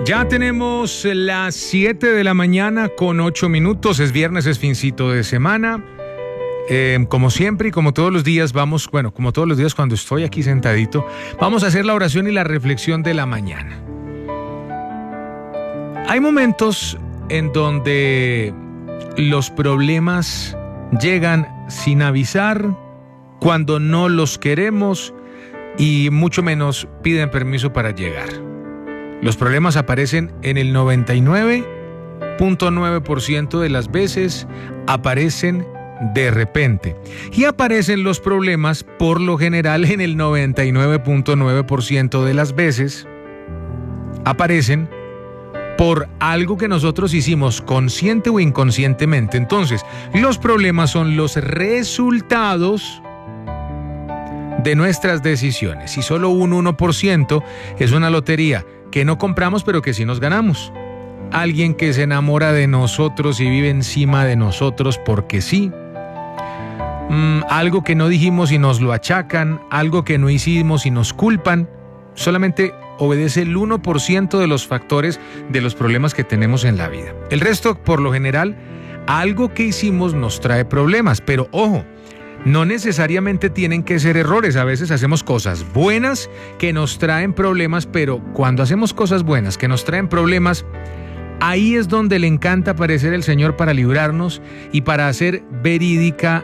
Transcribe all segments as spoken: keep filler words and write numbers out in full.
Ya tenemos las siete de la mañana con ocho minutos. Es viernes, es fincito de semana. Eh, como siempre y como todos los días vamos, bueno, como todos los días cuando estoy aquí sentadito, vamos a hacer la oración y la reflexión de la mañana. Hay momentos en donde los problemas llegan sin avisar, cuando no los queremos y mucho menos piden permiso para llegar. Los problemas aparecen en el noventa y nueve punto nueve por ciento de las veces, aparecen de repente. Y aparecen los problemas por lo general en el noventa y nueve punto nueve por ciento de las veces, aparecen por algo que nosotros hicimos consciente o inconscientemente. Entonces, los problemas son los resultados de nuestras decisiones. Y solo un uno por ciento es una lotería que no compramos pero que sí nos ganamos. Alguien que se enamora de nosotros y vive encima de nosotros porque sí. Mm, algo que no dijimos y nos lo achacan, algo que no hicimos y nos culpan. Solamente obedece el uno por ciento de los factores de los problemas que tenemos en la vida. El resto, por lo general, algo que hicimos nos trae problemas. Pero ojo, no necesariamente tienen que ser errores. A veces hacemos cosas buenas que nos traen problemas, pero cuando hacemos cosas buenas que nos traen problemas, ahí es donde le encanta aparecer el Señor para librarnos y para hacer verídica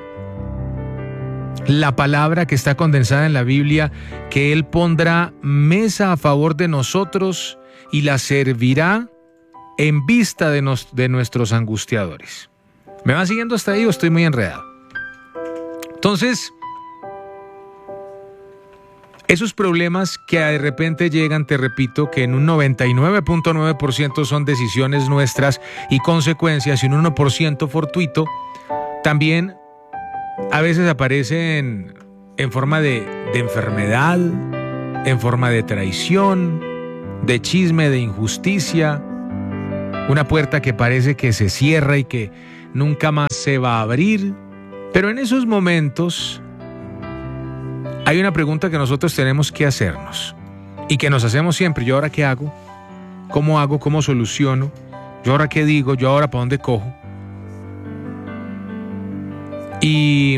la palabra que está condensada en la Biblia, que Él pondrá mesa a favor de nosotros y la servirá en vista de, nos, de nuestros angustiadores. ¿Me van siguiendo hasta ahí o estoy muy enredado? Entonces, esos problemas que de repente llegan, te repito, que en un noventa y nueve punto nueve por ciento son decisiones nuestras y consecuencias, y un uno por ciento fortuito, también a veces aparecen en forma de, de enfermedad, en forma de traición, de chisme, de injusticia, una puerta que parece que se cierra y que nunca más se va a abrir. Pero en esos momentos hay una pregunta que nosotros tenemos que hacernos y que nos hacemos siempre. ¿Yo ahora qué hago? ¿Cómo hago? ¿Cómo soluciono? ¿Yo ahora qué digo? ¿Yo ahora para dónde cojo? Y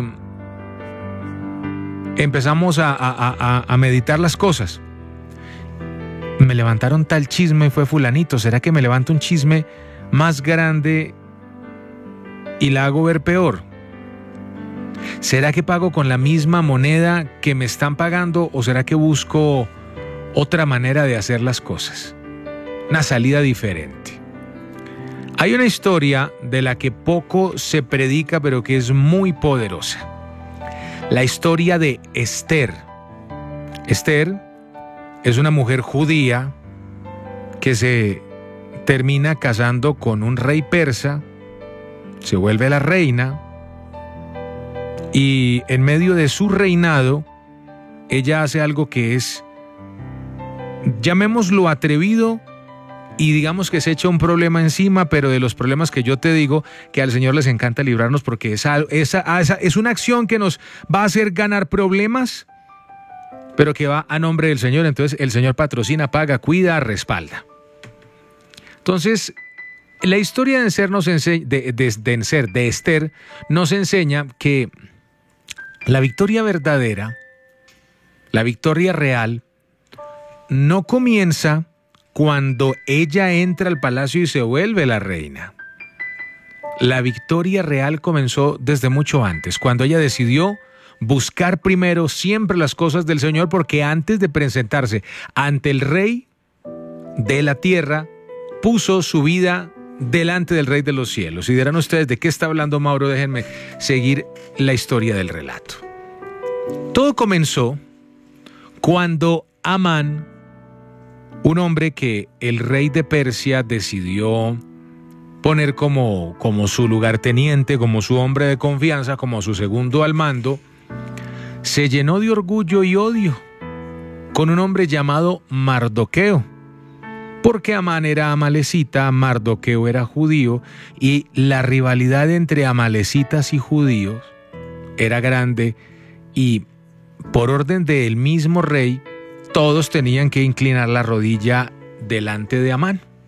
empezamos a, a, a, a meditar las cosas. Me levantaron tal chisme, fue fulanito. ¿Será que me levanto un chisme más grande y la hago ver peor? ¿Será que pago con la misma moneda que me están pagando o será que busco otra manera de hacer las cosas? Una salida diferente. Hay una historia de la que poco se predica pero que es muy poderosa. La historia de Esther. Esther es una mujer judía que se termina casando con un rey persa, se vuelve la reina. Y en medio de su reinado, ella hace algo que es, llamémoslo atrevido, y digamos que se echa un problema encima, pero de los problemas que yo te digo, que al Señor les encanta librarnos, porque esa, esa, esa es una acción que nos va a hacer ganar problemas, pero que va a nombre del Señor. Entonces el Señor patrocina, paga, cuida, respalda. Entonces, la historia de Esther nos enseña, de, de, de, de Esther nos enseña que la victoria verdadera, la victoria real, no comienza cuando ella entra al palacio y se vuelve la reina. La victoria real comenzó desde mucho antes, cuando ella decidió buscar primero siempre las cosas del Señor, porque antes de presentarse ante el rey de la tierra, puso su vida delante del Rey de los cielos. Y dirán ustedes, ¿de qué está hablando Mauro? Déjenme seguir la historia del relato. Todo comenzó cuando Amán, un hombre que el rey de Persia decidió poner como, como su lugarteniente, como su hombre de confianza, como su segundo al mando, se llenó de orgullo y odio con un hombre llamado Mardoqueo. Porque Amán era amalecita, Mardoqueo era judío, y la rivalidad entre amalecitas y judíos era grande, y por orden del mismo rey, todos tenían que inclinar la rodilla delante de Amán.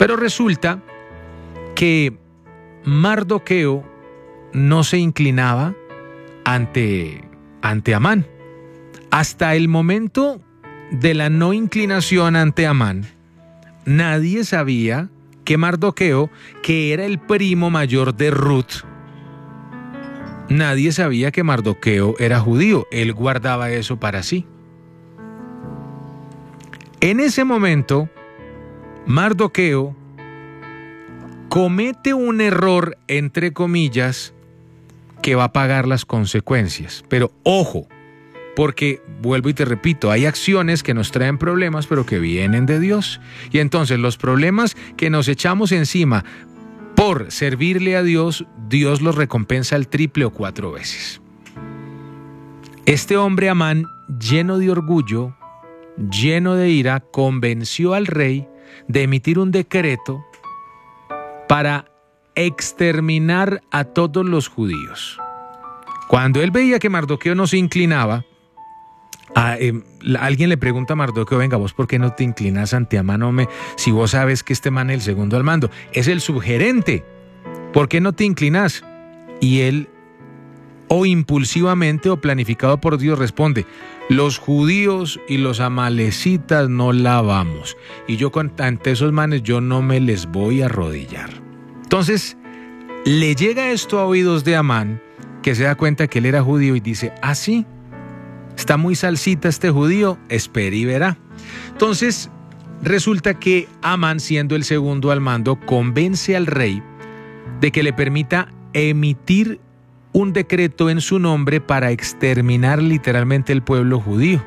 Pero resulta que Mardoqueo no se inclinaba ante, ante Amán. Hasta el momento de la no inclinación ante Amán, nadie sabía que Mardoqueo, que era el primo mayor de Ruth, nadie sabía que Mardoqueo era judío. Él guardaba eso para sí. En ese momento, Mardoqueo comete un error, entre comillas, que va a pagar las consecuencias. Pero ojo, porque vuelvo y te repito, hay acciones que nos traen problemas, pero que vienen de Dios. Y entonces los problemas que nos echamos encima por servirle a Dios, Dios los recompensa el triple o cuatro veces. Este hombre Amán, lleno de orgullo, lleno de ira, convenció al rey de emitir un decreto para exterminar a todos los judíos. Cuando él veía que Mardoqueo no se inclinaba, a, eh, alguien le pregunta a Mardoqueo: venga, vos ¿por qué no te inclinas ante Amán, hombre? Si vos sabes que este man es el segundo al mando, es el subgerente, ¿por qué no te inclinas? Y él, o impulsivamente o planificado por Dios, responde: los judíos y los amalecitas no la vamos, y yo ante esos manes yo no me les voy a arrodillar. Entonces le llega esto a oídos de Amán, que se da cuenta que él era judío y dice: ah, sí, está muy salsita este judío, espera y verá. Entonces resulta que Amán, siendo el segundo al mando, convence al rey de que le permita emitir un decreto en su nombre para exterminar literalmente el pueblo judío.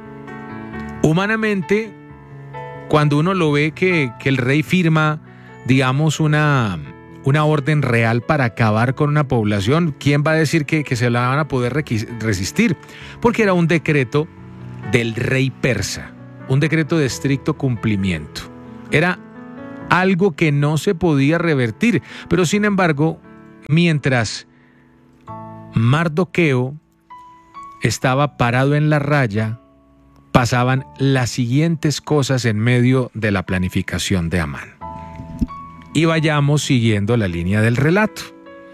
Humanamente, cuando uno lo ve que, que el rey firma, digamos, una, una orden real para acabar con una población, ¿quién va a decir que, que se la van a poder resistir? Porque era un decreto del rey persa, un decreto de estricto cumplimiento. Era algo que no se podía revertir, pero sin embargo, mientras Mardoqueo estaba parado en la raya, pasaban las siguientes cosas en medio de la planificación de Amán. Y vayamos siguiendo la línea del relato.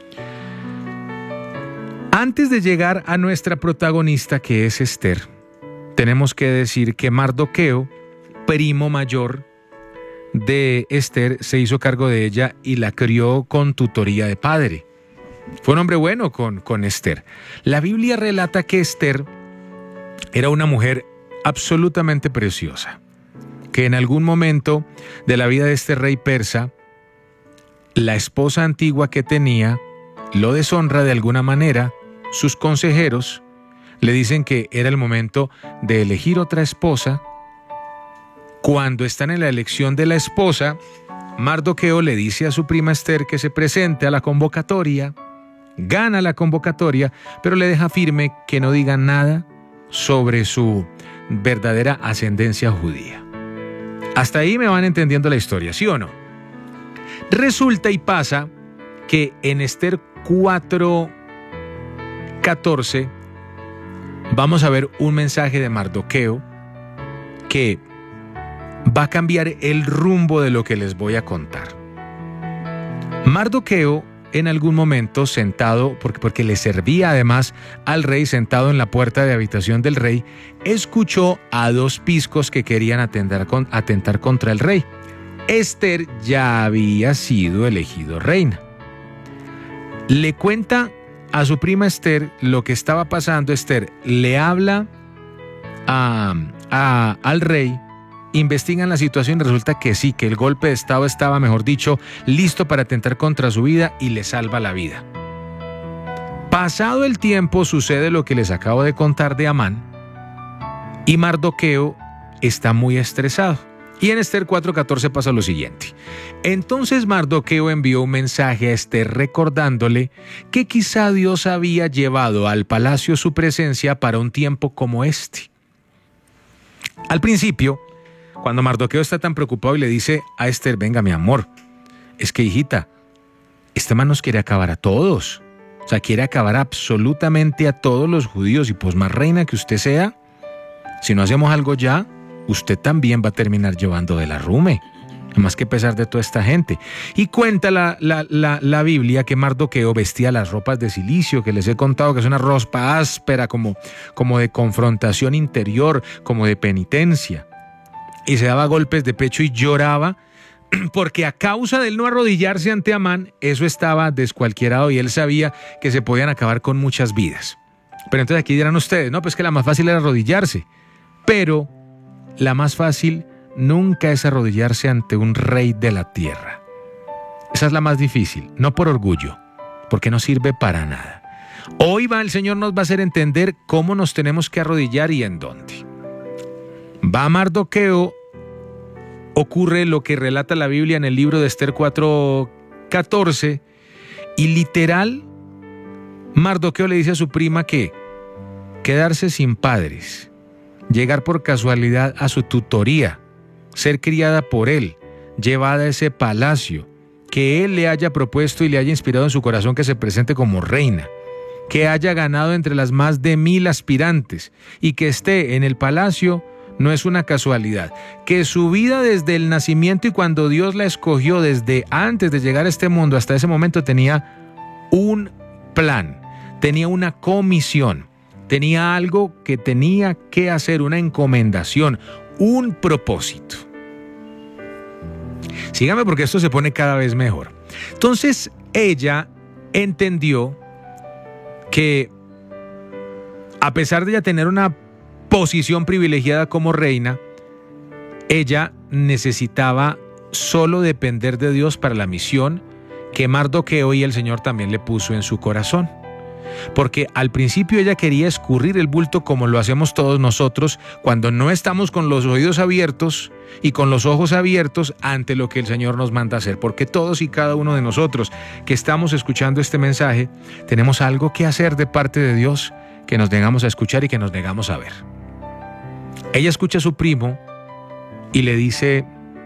Antes de llegar a nuestra protagonista, que es Esther, tenemos que decir que Mardoqueo, primo mayor de Esther, se hizo cargo de ella y la crió con tutoría de padre. Fue un hombre bueno con, con Esther. La Biblia relata que Esther era una mujer absolutamente preciosa, que en algún momento de la vida de este rey persa, la esposa antigua que tenía lo deshonra de alguna manera. Sus consejeros le dicen que era el momento de elegir otra esposa. Cuando están en la elección de la esposa, Mardoqueo le dice a su prima Esther que se presente a la convocatoria. Gana la convocatoria, pero le deja firme que no diga nada sobre su verdadera ascendencia judía. Hasta ahí me van entendiendo la historia, ¿sí o no? Resulta y pasa que en Esther cuatro catorce vamos a ver un mensaje de Mardoqueo que va a cambiar el rumbo de lo que les voy a contar. Mardoqueo, en algún momento sentado, porque, porque le servía además al rey, sentado en la puerta de habitación del rey, escuchó a dos piscos que querían atentar, con, atentar contra el rey. Esther ya había sido elegido reina. Le cuenta a su prima Esther lo que estaba pasando. Esther le habla a, a, al rey, investigan la situación y resulta que sí, que el golpe de estado estaba, mejor dicho, listo para atentar contra su vida y le salva la vida. Pasado el tiempo sucede lo que les acabo de contar de Amán y Mardoqueo está muy estresado. Y en Esther cuatro catorce pasa lo siguiente. Entonces Mardoqueo envió un mensaje a Esther recordándole que quizá Dios había llevado al palacio su presencia para un tiempo como este. Al principio, cuando Mardoqueo está tan preocupado y le dice a Esther: venga, mi amor, es que hijita, este man nos quiere acabar a todos. O sea, quiere acabar absolutamente a todos los judíos y pues más reina que usted sea, si no hacemos algo ya, usted también va a terminar llevando del arrume. Más que pesar de toda esta gente. Y cuenta la, la, la, la Biblia que Mardoqueo vestía las ropas de cilicio, que les he contado que es una ropa áspera, como, como de confrontación interior, como de penitencia. Y se daba golpes de pecho y lloraba, porque a causa de él no arrodillarse ante Amán, eso estaba descualquierado y él sabía que se podían acabar con muchas vidas. Pero entonces aquí dirán ustedes, no, pues que la más fácil era arrodillarse. Pero la más fácil nunca es arrodillarse ante un rey de la tierra. Esa es la más difícil, no por orgullo, porque no sirve para nada. Hoy va el Señor nos va a hacer entender cómo nos tenemos que arrodillar y en dónde. Va Mardoqueo, ocurre lo que relata la Biblia en el libro de Esther cuatro catorce, y literal, Mardoqueo le dice a su prima que quedarse sin padres, llegar por casualidad a su tutoría, ser criada por él, llevada a ese palacio, que él le haya propuesto y le haya inspirado en su corazón que se presente como reina, que haya ganado entre las más de mil aspirantes y que esté en el palacio no es una casualidad, que su vida desde el nacimiento y cuando Dios la escogió desde antes de llegar a este mundo hasta ese momento tenía un plan, tenía una comisión, tenía algo que tenía que hacer, una encomendación, un propósito. Sígame porque esto se pone cada vez mejor. Entonces ella entendió que a pesar de ella tener una posición privilegiada como reina, ella necesitaba solo depender de Dios para la misión que Mardoqueo y el Señor también le puso en su corazón. Porque al principio ella quería escurrir el bulto como lo hacemos todos nosotros cuando no estamos con los oídos abiertos y con los ojos abiertos ante lo que el Señor nos manda hacer. Porque todos y cada uno de nosotros que estamos escuchando este mensaje tenemos algo que hacer de parte de Dios que nos negamos a escuchar y que nos negamos a ver. Ella escucha a su primo y le dice: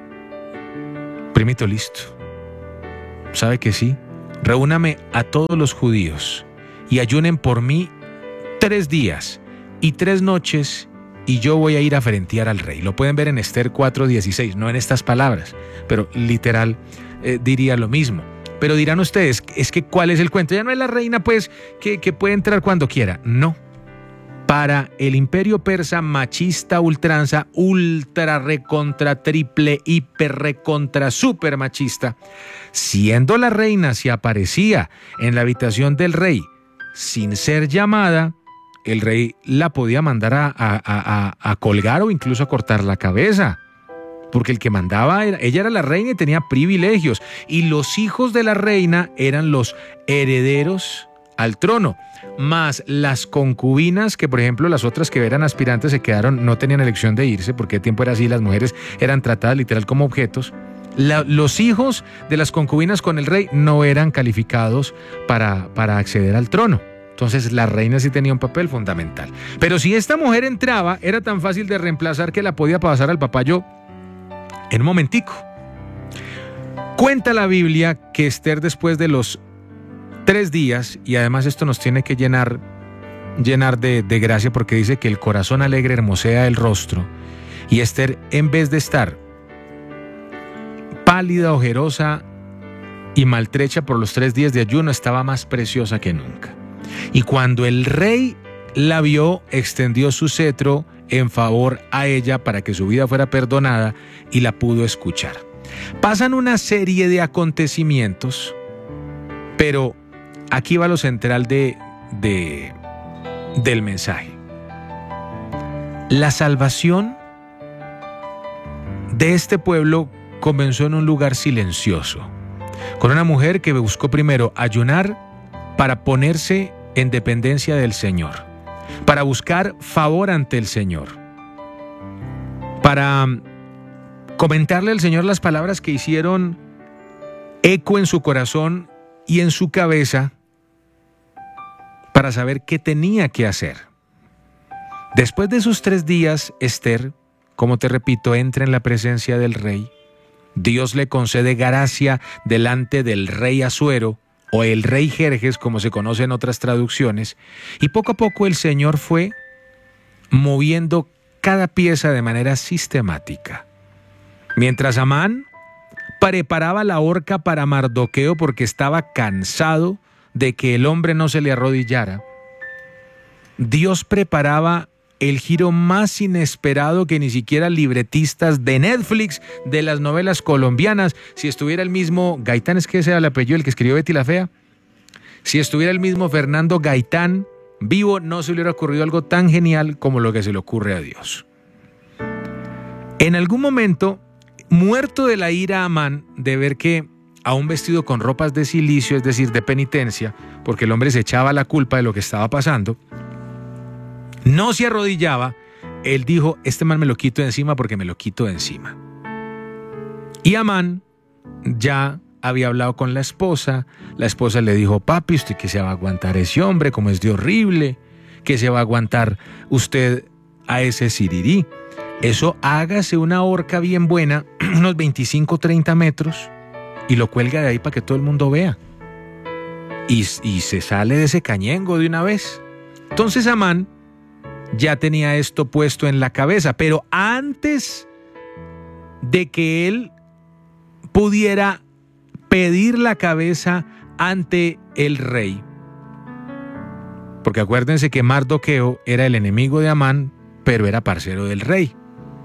primito, listo. ¿Sabe que sí? Reúname a todos los judíos y ayunen por mí tres días y tres noches y yo voy a ir a frentear al rey. Lo pueden ver en Esther cuatro dieciséis, no en estas palabras, pero literal eh, diría lo mismo. Pero dirán ustedes, es que ¿cuál es el cuento? Ya no es la reina pues que, que puede entrar cuando quiera. No. Para el imperio persa machista ultranza, ultra recontra triple hiper recontra super machista, siendo la reina si aparecía en la habitación del rey sin ser llamada, el rey la podía mandar a, a, a, a colgar o incluso a cortar la cabeza. Porque el que mandaba, era, ella era la reina y tenía privilegios. Y los hijos de la reina eran los herederos al trono. Más las concubinas, que por ejemplo las otras que eran aspirantes se quedaron, no tenían elección de irse, porque el tiempo era así, las mujeres eran tratadas literal como objetos. La, los hijos de las concubinas con el rey no eran calificados para, para acceder al trono. Entonces la reina sí tenía un papel fundamental. Pero si esta mujer entraba, era tan fácil de reemplazar que la podía pasar al papayo en un momentico. Cuenta la Biblia que Esther, después de los tres días, y además esto nos tiene que llenar, llenar de, de gracia, porque dice que el corazón alegre hermosea el rostro, y Esther, en vez de estar pálida, ojerosa y maltrecha por los tres días de ayuno, estaba más preciosa que nunca. Y cuando el rey la vio, extendió su cetro en favor a ella para que su vida fuera perdonada y la pudo escuchar. Pasan una serie de acontecimientos, pero aquí va lo central de, de, del mensaje. La salvación de este pueblo comenzó en un lugar silencioso, con una mujer que buscó primero ayunar para ponerse en dependencia del Señor, para buscar favor ante el Señor, para comentarle al Señor las palabras que hicieron eco en su corazón y en su cabeza, para saber qué tenía que hacer. Después de esos tres días, Esther, como te repito, entra en la presencia del rey. Dios le concede gracia delante del rey Asuero, o el rey Jerjes, como se conoce en otras traducciones, y poco a poco el Señor fue moviendo cada pieza de manera sistemática. Mientras Amán preparaba la horca para Mardoqueo porque estaba cansado de que el hombre no se le arrodillara. Dios preparaba el giro más inesperado que ni siquiera libretistas de Netflix, de las novelas colombianas, si estuviera el mismo Gaitán, es que ese era el apellido, el que escribió Betty la Fea, si estuviera el mismo Fernando Gaitán vivo, no se le hubiera ocurrido algo tan genial como lo que se le ocurre a Dios. En algún momento, muerto de la ira Amán de ver que aún vestido con ropas de silicio, es decir, de penitencia, porque el hombre se echaba la culpa de lo que estaba pasando, no se arrodillaba, él dijo, este man me lo quito de encima porque me lo quito de encima. Y Amán ya había hablado con la esposa, la esposa le dijo, papi, ¿usted qué se va a aguantar ese hombre? ¿Cómo es de horrible? ¿Qué se va a aguantar usted a ese sirirí? Eso, hágase una horca bien buena, unos veinticinco, treinta metros, y lo cuelga de ahí para que todo el mundo vea. Y, y se sale de ese cañengo de una vez. Entonces Amán ya tenía esto puesto en la cabeza, pero antes de que él pudiera pedir la cabeza ante el rey, porque acuérdense que Mardoqueo era el enemigo de Amán, pero era parcero del rey.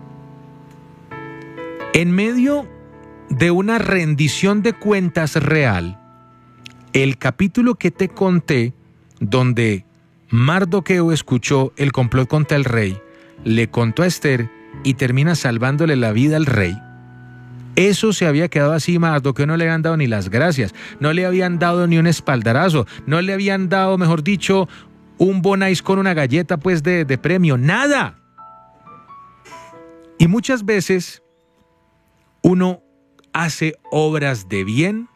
En medio de una rendición de cuentas real, el capítulo que te conté, donde Mardoqueo escuchó el complot contra el rey, le contó a Esther y termina salvándole la vida al rey. Eso se había quedado así, Mardoqueo no le habían dado ni las gracias, no le habían dado ni un espaldarazo, no le habían dado, mejor dicho, un bonais con una galleta pues de, de premio, nada. Y muchas veces uno hace obras de bien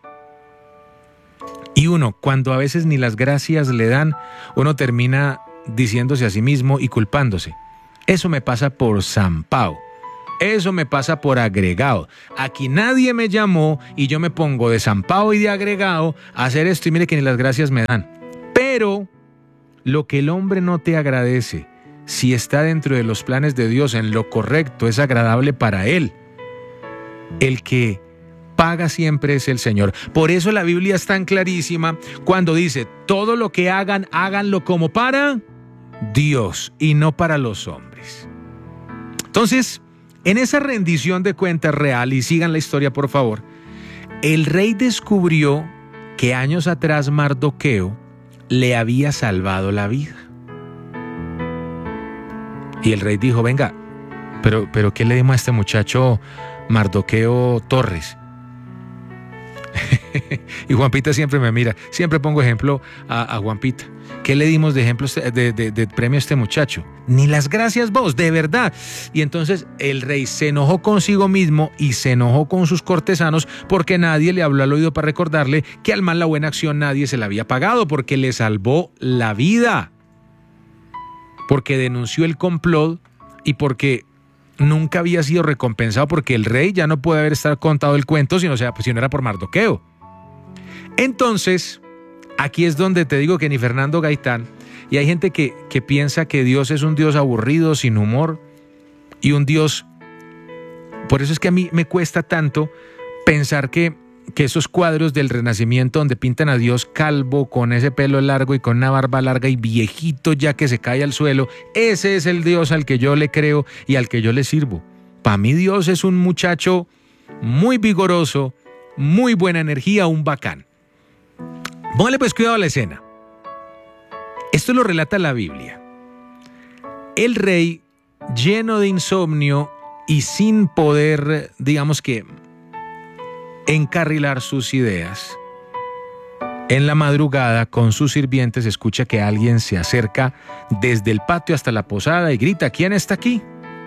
y uno, cuando a veces ni las gracias le dan, uno termina diciéndose a sí mismo y culpándose. Eso me pasa por zampao. Eso me pasa por agregado. Aquí nadie me llamó y yo me pongo de zampao y de agregado a hacer esto y mire que ni las gracias me dan. Pero lo que el hombre no te agradece, si está dentro de los planes de Dios, en lo correcto, es agradable para él. El que paga siempre es el Señor. Por eso la Biblia es tan clarísima cuando dice, todo lo que hagan, háganlo como para Dios y no para los hombres. Entonces, en esa rendición de cuentas real, y sigan la historia por favor, el rey descubrió que años atrás Mardoqueo le había salvado la vida. Y el rey dijo, venga, pero, pero ¿qué le dimos a este muchacho Mardoqueo Torres? Y Juanpita siempre me mira, siempre pongo ejemplo a, a Juanpita. ¿Qué le dimos de ejemplo de, de, de premio a este muchacho? Ni las gracias vos, de verdad. Y entonces el rey se enojó consigo mismo y se enojó con sus cortesanos porque nadie le habló al oído para recordarle que al mal la buena acción nadie se la había pagado, porque le salvó la vida, porque denunció el complot y porque nunca había sido recompensado, porque el rey ya no puede haber estado contado el cuento si no, sea, pues, si no era por Mardoqueo. Entonces, aquí es donde te digo que ni Fernando Gaitán, y hay gente que, que piensa que Dios es un Dios aburrido, sin humor, y un Dios, por eso es que a mí me cuesta tanto pensar que, que esos cuadros del Renacimiento donde pintan a Dios calvo, con ese pelo largo y con una barba larga y viejito ya que se cae al suelo, ese es el Dios al que yo le creo y al que yo le sirvo. Para mí Dios es un muchacho muy vigoroso, muy buena energía, un bacán. Póngale pues cuidado a la escena. Esto lo relata la Biblia. El rey, lleno de insomnio y sin poder, digamos que, encarrilar sus ideas, en la madrugada con sus sirvientes escucha que alguien se acerca desde el patio hasta la posada y grita, ¿quién está aquí?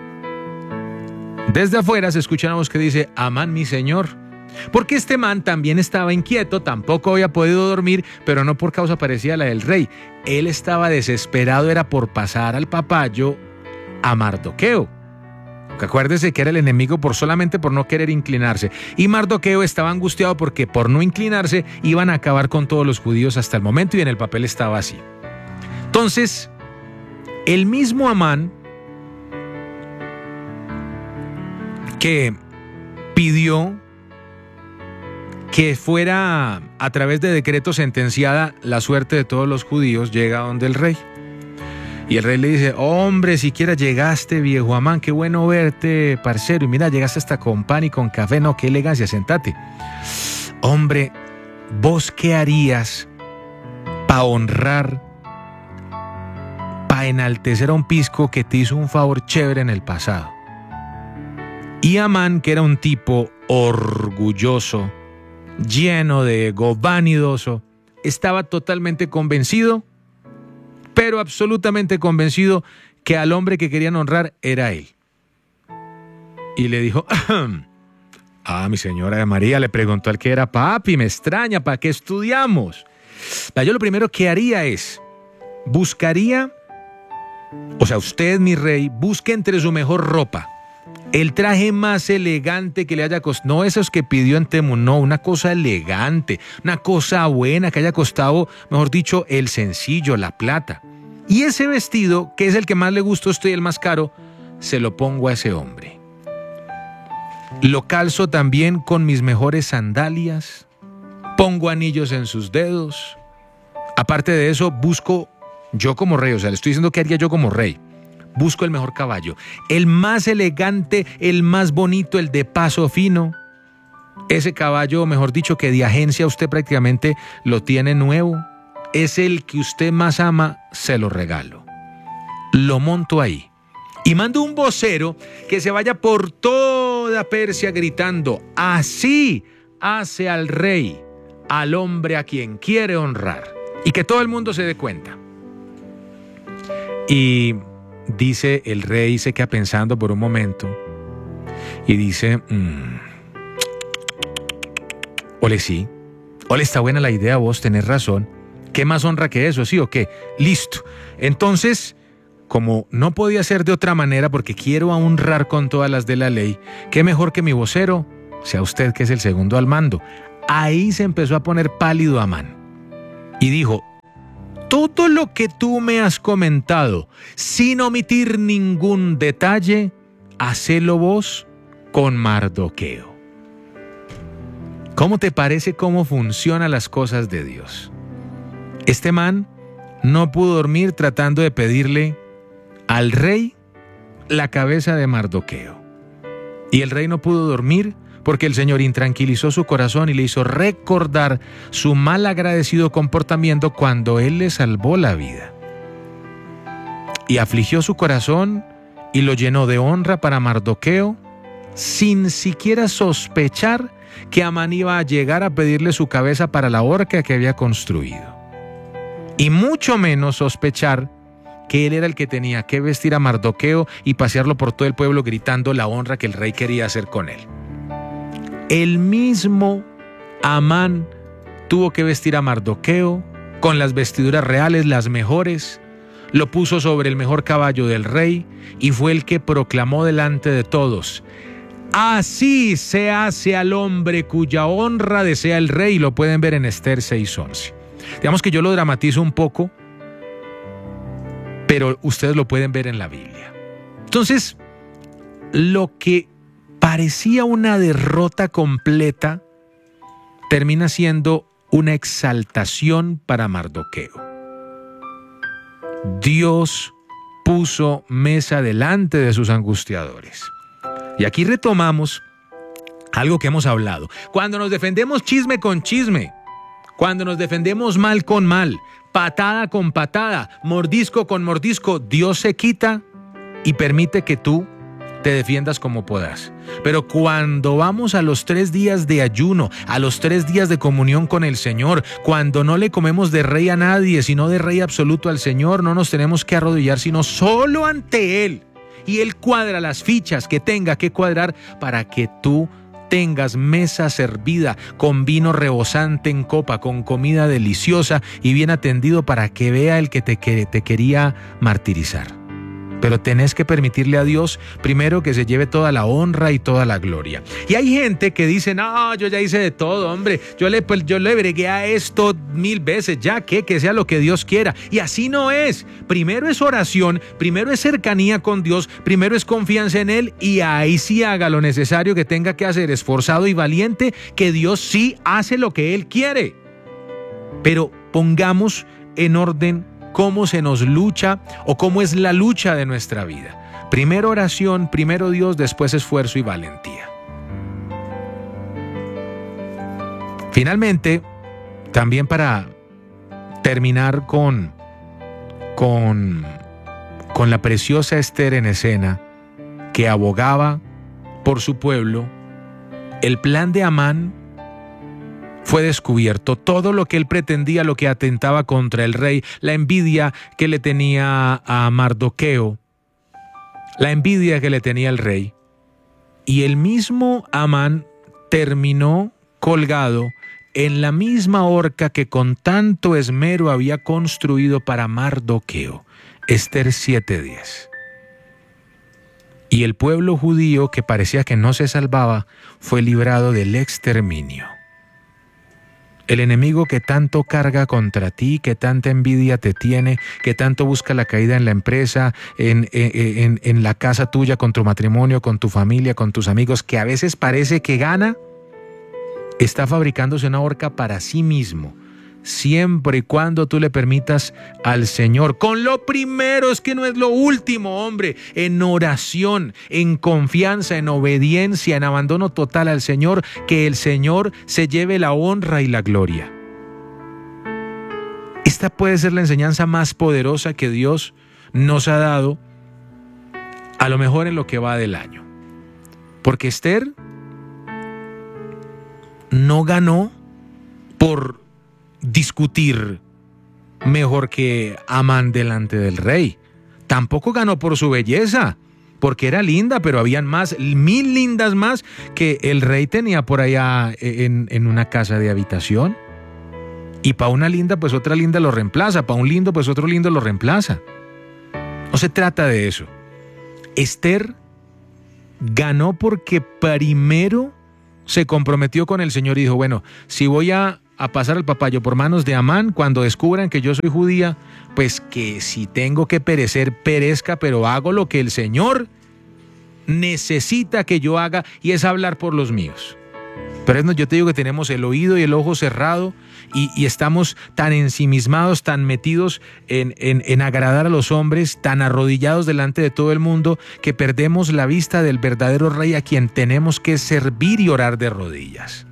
Desde afuera se escucha una voz que dice, Amán, mi señor. Porque este man también estaba inquieto, tampoco había podido dormir, pero no por causa parecida a la del rey. Él estaba desesperado, era por pasar al papayo a Mardoqueo. Acuérdese que era el enemigo por solamente por no querer inclinarse. Y Mardoqueo estaba angustiado porque por no inclinarse iban a acabar con todos los judíos hasta el momento, y en el papel estaba así. Entonces, el mismo Amán que pidió que fuera a través de decreto sentenciada la suerte de todos los judíos, llega donde el rey. Y el rey le dice: hombre, siquiera llegaste, viejo Amán, qué bueno verte, parcero. Y mira, llegaste hasta con pan y con café, no, qué elegancia, sentate. Hombre, ¿vos qué harías para honrar, para enaltecer a un pisco que te hizo un favor chévere en el pasado? Y Amán, que era un tipo orgulloso, lleno de ego, vanidoso, estaba totalmente convencido, pero absolutamente convencido, que al hombre que querían honrar era él. Y le dijo: ah, mi señora María, le preguntó al que era: papi, me extraña, ¿para qué estudiamos? Yo lo primero que haría es, buscaría, o sea, usted, mi rey, busque entre su mejor ropa el traje más elegante que le haya costado, no esos que pidió en Temu, no, una cosa elegante, una cosa buena que haya costado, mejor dicho, el sencillo, la plata. Y ese vestido, que es el que más le gustó a usted y el más caro, se lo pongo a ese hombre. Lo calzo también con mis mejores sandalias, pongo anillos en sus dedos. Aparte de eso, busco yo como rey, o sea, le estoy diciendo qué haría yo como rey. Busco el mejor caballo, el más elegante, el más bonito, el de paso fino. Ese caballo, mejor dicho, que de agencia usted prácticamente lo tiene nuevo. Es el que usted más ama, se lo regalo. Lo monto ahí. Y mando un vocero que se vaya por toda Persia gritando: así hace al rey, al hombre a quien quiere honrar. Y que todo el mundo se dé cuenta. Y dice el rey, se queda pensando por un momento y dice: mmm, ole sí, ole está buena la idea, vos tenés razón. ¿Qué más honra que eso, sí o qué? Listo. Entonces, como no podía ser de otra manera porque quiero honrar con todas las de la ley, qué mejor que mi vocero sea usted, que es el segundo al mando. Ahí se empezó a poner pálido Amán y dijo: todo lo que tú me has comentado, sin omitir ningún detalle, hacelo vos con Mardoqueo. ¿Cómo te parece cómo funcionan las cosas de Dios? Este man no pudo dormir tratando de pedirle al rey la cabeza de Mardoqueo. Y el rey no pudo dormir porque el Señor intranquilizó su corazón y le hizo recordar su mal agradecido comportamiento cuando Él le salvó la vida. Y afligió su corazón y lo llenó de honra para Mardoqueo, sin siquiera sospechar que Amán iba a llegar a pedirle su cabeza para la horca que había construido. Y mucho menos sospechar que él era el que tenía que vestir a Mardoqueo y pasearlo por todo el pueblo gritando la honra que el rey quería hacer con él. El mismo Amán tuvo que vestir a Mardoqueo con las vestiduras reales, las mejores, lo puso sobre el mejor caballo del rey y fue el que proclamó delante de todos: así se hace al hombre cuya honra desea el rey. Lo pueden ver en Esther seis once. Digamos que yo lo dramatizo un poco, pero ustedes lo pueden ver en la Biblia. Entonces, lo que parecía una derrota completa termina siendo una exaltación para Mardoqueo. Dios puso mesa delante de sus angustiadores. Y aquí retomamos algo que hemos hablado. Cuando nos defendemos chisme con chisme, cuando nos defendemos mal con mal, patada con patada, mordisco con mordisco, Dios se quita y permite que tú te defiendas como puedas. Pero cuando vamos a los tres días de ayuno, a los tres días de comunión con el Señor, cuando no le comemos de rey a nadie, sino de rey absoluto al Señor, no nos tenemos que arrodillar, sino solo ante Él. Y Él cuadra las fichas que tenga que cuadrar para que tú tengas mesa servida con vino rebosante en copa, con comida deliciosa y bien atendido para que vea el que te, que te quería martirizar. Pero tenés que permitirle a Dios primero que se lleve toda la honra y toda la gloria. Y hay gente que dice, no, yo ya hice de todo, hombre. Yo le, pues, yo le bregué a esto mil veces, ya que, que sea lo que Dios quiera. Y así no es. Primero es oración, primero es cercanía con Dios, primero es confianza en Él y ahí sí haga lo necesario que tenga que hacer, esforzado y valiente, que Dios sí hace lo que Él quiere. Pero pongamos en orden cómo se nos lucha o cómo es la lucha de nuestra vida. Primero oración, primero Dios, después esfuerzo y valentía. Finalmente, también para terminar con, con, con la preciosa Esther en escena, que abogaba por su pueblo, el plan de Amán fue descubierto. Todo lo que él pretendía, lo que atentaba contra el rey, la envidia que le tenía a Mardoqueo, la envidia que le tenía el rey. Y el mismo Amán terminó colgado en la misma horca que con tanto esmero había construido para Mardoqueo. Esther siete diez. Y el pueblo judío, que parecía que no se salvaba, fue librado del exterminio. El enemigo que tanto carga contra ti, que tanta envidia te tiene, que tanto busca la caída en la empresa, en, en, en, en la casa tuya, con tu matrimonio, con tu familia, con tus amigos, que a veces parece que gana, está fabricándose una horca para sí mismo, siempre y cuando tú le permitas al Señor, con lo primero, es que no es lo último, hombre, en oración, en confianza, en obediencia, en abandono total al Señor, que el Señor se lleve la honra y la gloria. Esta puede ser la enseñanza más poderosa que Dios nos ha dado, a lo mejor en lo que va del año. Porque Esther no ganó por discutir mejor que Amán delante del rey. Tampoco ganó por su belleza, porque era linda, pero habían más, mil lindas más que el rey tenía por allá en, en una casa de habitación. Y para una linda, pues otra linda lo reemplaza. Para un lindo, pues otro lindo lo reemplaza. No se trata de eso. Esther ganó porque primero se comprometió con el Señor y dijo, bueno, si voy a a pasar el papayo por manos de Amán, cuando descubran que yo soy judía, pues que si tengo que perecer, perezca, pero hago lo que el Señor necesita que yo haga, y es hablar por los míos. Pero yo te digo que tenemos el oído y el ojo cerrado y, y estamos tan ensimismados, tan metidos en, en, en agradar a los hombres, tan arrodillados delante de todo el mundo, que perdemos la vista del verdadero rey a quien tenemos que servir y orar de rodillas.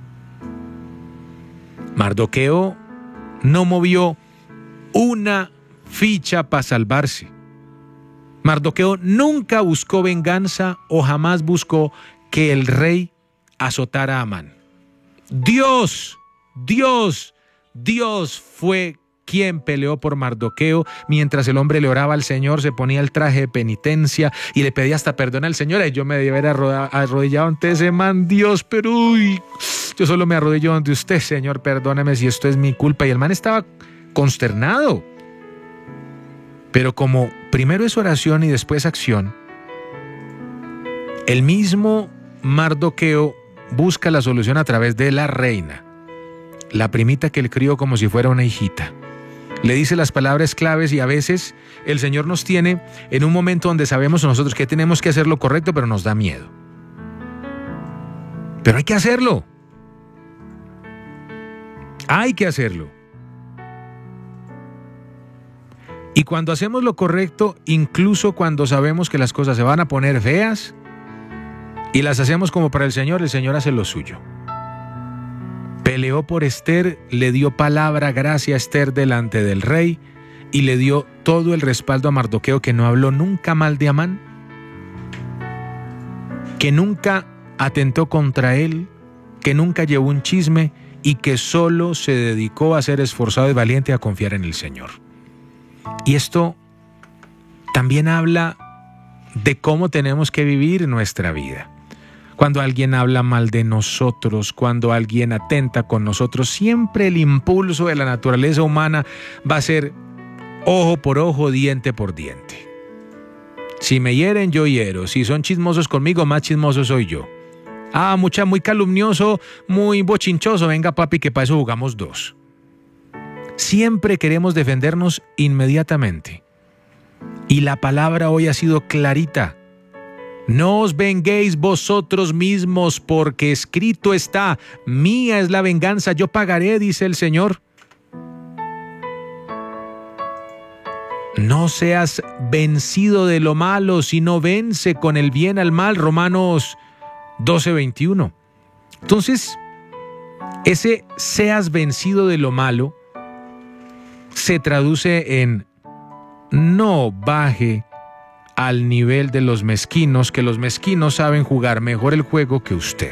Mardoqueo no movió una ficha para salvarse. Mardoqueo nunca buscó venganza o jamás buscó que el rey azotara a Amán. Dios, Dios, Dios fue quien peleó por Mardoqueo. Mientras el hombre le oraba al Señor, se ponía el traje de penitencia y le pedía hasta perdón al Señor. Y yo me debía haber arrodillado ante ese man, Dios, pero uy, yo solo me arrodillo ante usted, Señor, perdóname si esto es mi culpa. Y el man estaba consternado. Pero como primero es oración y después acción, el mismo Mardoqueo busca la solución a través de la reina, la primita que él crió como si fuera una hijita. Le dice las palabras claves y a veces el Señor nos tiene en un momento donde sabemos nosotros que tenemos que hacer lo correcto, pero nos da miedo. Pero hay que hacerlo. Hay que hacerlo. Y cuando hacemos lo correcto, incluso cuando sabemos que las cosas se van a poner feas y las hacemos como para el Señor, el Señor hace lo suyo. Peleó por Esther, le dio palabra, gracia a Esther delante del rey y le dio todo el respaldo a Mardoqueo, que no habló nunca mal de Amán, que nunca atentó contra él, que nunca llevó un chisme y que solo se dedicó a ser esforzado y valiente, a confiar en el Señor. Y esto también habla de cómo tenemos que vivir nuestra vida. Cuando alguien habla mal de nosotros, cuando alguien atenta con nosotros, siempre el impulso de la naturaleza humana va a ser ojo por ojo, diente por diente. Si me hieren, yo hiero. Si son chismosos conmigo, más chismoso soy yo. Ah, mucha, muy calumnioso, muy bochinchoso. Venga, papi, que para eso jugamos dos. Siempre queremos defendernos inmediatamente. Y la palabra hoy ha sido clarita. No os venguéis vosotros mismos, porque escrito está, mía es la venganza, yo pagaré, dice el Señor. No seas vencido de lo malo, sino vence con el bien al mal, Romanos doce veintiuno. Entonces, ese seas vencido de lo malo se traduce en no baje al nivel de los mezquinos, que los mezquinos saben jugar mejor el juego que usted.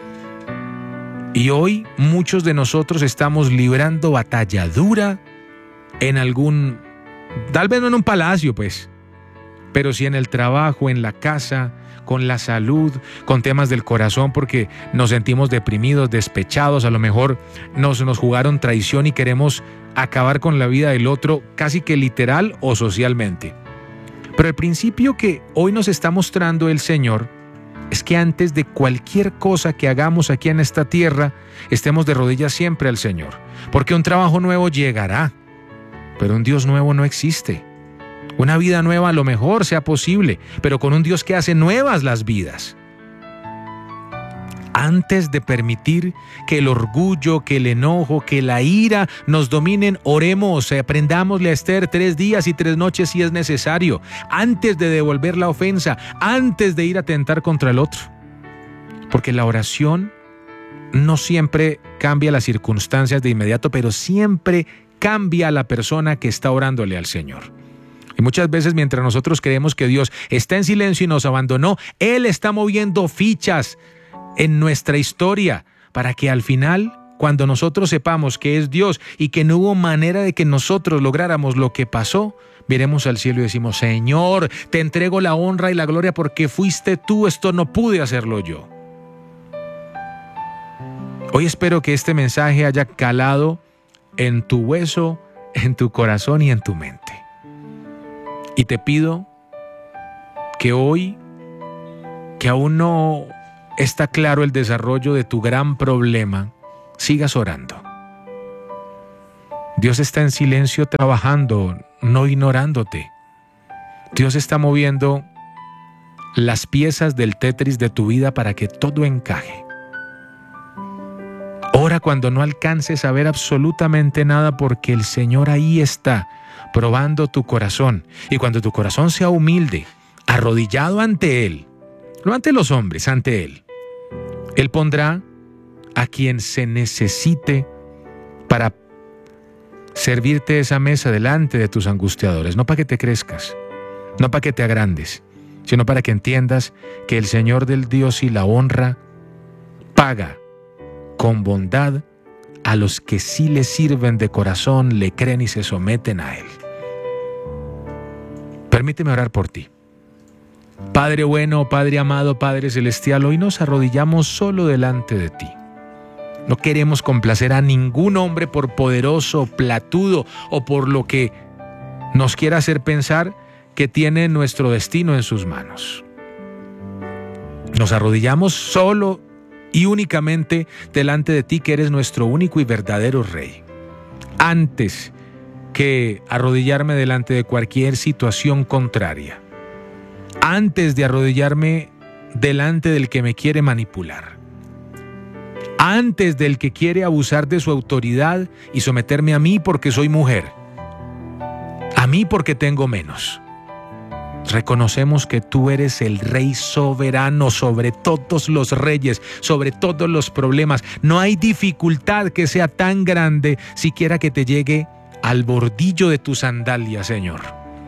Y hoy muchos de nosotros estamos librando batalla dura en algún, tal vez no en un palacio, pues, pero sí en el trabajo, en la casa, con la salud, con temas del corazón, porque nos sentimos deprimidos, despechados, a lo mejor nos, nos jugaron traición y queremos acabar con la vida del otro, casi que literal o socialmente. Pero el principio que hoy nos está mostrando el Señor es que antes de cualquier cosa que hagamos aquí en esta tierra, estemos de rodillas siempre al Señor. Porque un trabajo nuevo llegará, pero un Dios nuevo no existe. Una vida nueva a lo mejor sea posible, pero con un Dios que hace nuevas las vidas. Antes de permitir que el orgullo, que el enojo, que la ira nos dominen, oremos, aprendamosle a Esther tres días y tres noches si es necesario, antes de devolver la ofensa, antes de ir a atentar contra el otro. Porque la oración no siempre cambia las circunstancias de inmediato, pero siempre cambia a la persona que está orándole al Señor. Y muchas veces mientras nosotros creemos que Dios está en silencio y nos abandonó, Él está moviendo fichas en nuestra historia para que al final, cuando nosotros sepamos que es Dios y que no hubo manera de que nosotros lográramos lo que pasó, miremos al cielo y decimos: Señor, te entrego la honra y la gloria porque fuiste tú, esto no pude hacerlo yo. Hoy espero que este mensaje haya calado en tu hueso, en tu corazón y en tu mente. Y te pido que hoy, que aún no está claro el desarrollo de tu gran problema, sigas orando. Dios está en silencio trabajando, no ignorándote. Dios está moviendo las piezas del Tetris de tu vida para que todo encaje. Ora cuando no alcances a ver absolutamente nada, porque el Señor ahí está, probando tu corazón. Y cuando tu corazón sea humilde, arrodillado ante Él, no ante los hombres, ante Él, Él pondrá a quien se necesite para servirte esa mesa delante de tus angustiadores, no para que te crezcas, no para que te agrandes, sino para que entiendas que el Señor del Dios y la honra paga con bondad a los que sí le sirven de corazón, le creen y se someten a Él. Permíteme orar por ti. Padre bueno, Padre amado, Padre celestial, hoy nos arrodillamos solo delante de ti. No queremos complacer a ningún hombre, por poderoso, platudo o por lo que nos quiera hacer pensar que tiene nuestro destino en sus manos. Nos arrodillamos solo y únicamente delante de ti, que eres nuestro único y verdadero Rey. Antes que arrodillarme delante de cualquier situación contraria, antes de arrodillarme delante del que me quiere manipular, antes del que quiere abusar de su autoridad y someterme a mí porque soy mujer, a mí porque tengo menos. Reconocemos que tú eres el Rey soberano sobre todos los reyes, sobre todos los problemas. No hay dificultad que sea tan grande siquiera que te llegue al bordillo de tu sandalia, Señor.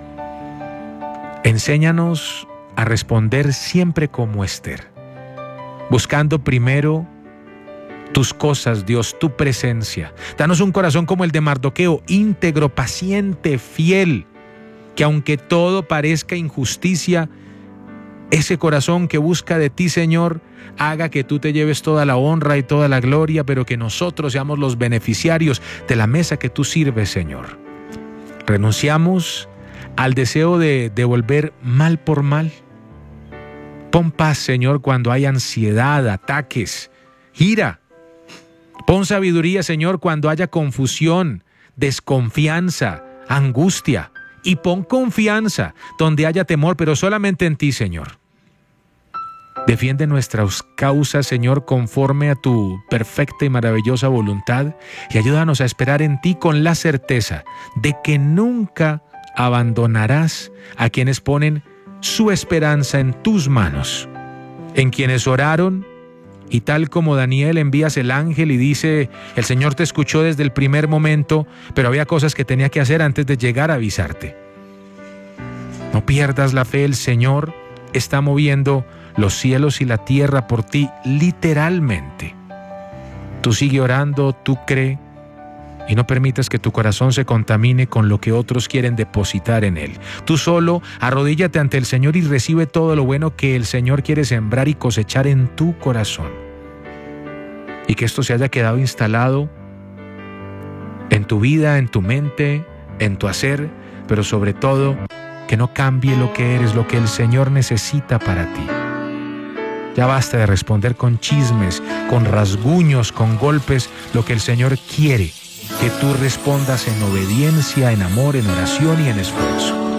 Enséñanos a responder siempre como Esther, buscando primero tus cosas, Dios, tu presencia. Danos un corazón como el de Mardoqueo, íntegro, paciente, fiel, que aunque todo parezca injusticia, ese corazón que busca de ti, Señor, haga que tú te lleves toda la honra y toda la gloria, pero que nosotros seamos los beneficiarios de la mesa que tú sirves, Señor. Renunciamos al deseo de devolver mal por mal. Pon paz, Señor, cuando hay ansiedad, ataques, ira. Pon sabiduría, Señor, cuando haya confusión, desconfianza, angustia. Y pon confianza donde haya temor, pero solamente en ti, Señor. Defiende nuestras causas, Señor, conforme a tu perfecta y maravillosa voluntad, y ayúdanos a esperar en ti con la certeza de que nunca abandonarás a quienes ponen su esperanza en tus manos, en quienes oraron, y tal como Daniel envías el ángel y dice, el Señor te escuchó desde el primer momento, pero había cosas que tenía que hacer antes de llegar a avisarte. No pierdas la fe, el Señor está moviendo los cielos y la tierra por ti literalmente. Tú sigue orando, tú cree, y no permitas que tu corazón se contamine con lo que otros quieren depositar en él. Tú solo arrodíllate ante el Señor y recibe todo lo bueno que el Señor quiere sembrar y cosechar en tu corazón. Y que esto se haya quedado instalado en tu vida, en tu mente, en tu hacer, pero sobre todo, que no cambie lo que eres, lo que el Señor necesita para ti. Ya basta de responder con chismes, con rasguños, con golpes, lo que el Señor quiere, que tú respondas en obediencia, en amor, en oración y en esfuerzo.